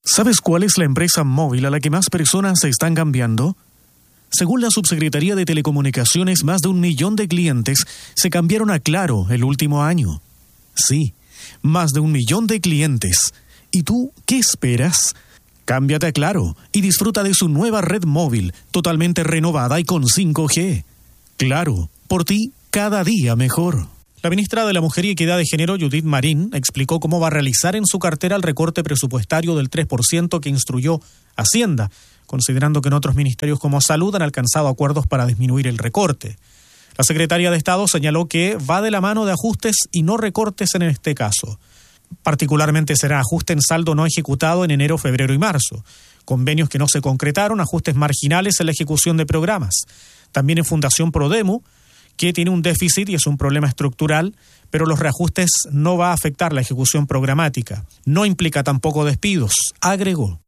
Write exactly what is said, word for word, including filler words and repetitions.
¿Sabes cuál es la empresa móvil a la que más personas se están cambiando? Según la Subsecretaría de Telecomunicaciones, más de un millón de clientes se cambiaron a Claro el último año. Sí, más de un millón de clientes. ¿Y tú qué esperas? Cámbiate a Claro y disfruta de su nueva red móvil, totalmente renovada y con cinco G. Claro, por ti, cada día mejor. La ministra de la Mujer y Equidad de Género, Judith Marín, explicó cómo va a realizar en su cartera el recorte presupuestario del tres por ciento que instruyó Hacienda, considerando que en otros ministerios como Salud han alcanzado acuerdos para disminuir el recorte. La secretaria de Estado señaló que va de la mano de ajustes y no recortes en este caso. Particularmente será ajuste en saldo no ejecutado en enero, febrero y marzo, convenios que no se concretaron, ajustes marginales en la ejecución de programas. También en Fundación Prodemu, que tiene un déficit y es un problema estructural, pero los reajustes no va a afectar la ejecución programática. No implica tampoco despidos, agregó.